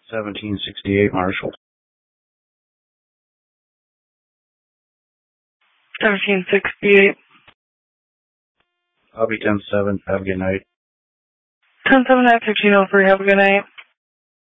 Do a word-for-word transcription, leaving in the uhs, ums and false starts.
seventeen sixty-eight Marshall. seventeen sixty-eight. I'll be ten seven. Have a good night. ten seven at fifteen oh three. Have a good night.